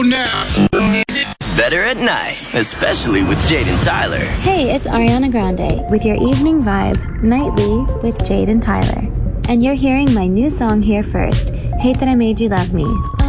Now. It's better at night, especially with Jade and Tyler. Hey, it's Ariana Grande with your evening vibe, nightly with Jade and Tyler. And you're hearing my new song here first, Hate That I Made You Love Me.